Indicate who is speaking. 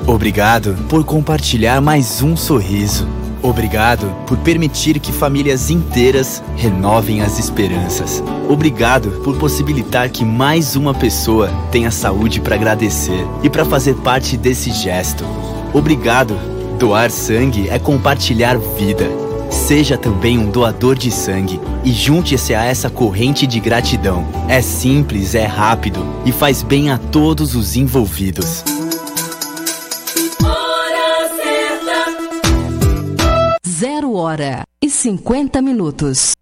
Speaker 1: Obrigado por compartilhar mais um sorriso. Obrigado por permitir que famílias inteiras renovem as esperanças. Obrigado por possibilitar que mais uma pessoa tenha saúde para agradecer e para fazer parte desse gesto. Obrigado. Doar sangue é compartilhar vida. Seja também um doador de sangue e junte-se a essa corrente de gratidão. É simples, é rápido e faz bem a todos os envolvidos.
Speaker 2: 0h50.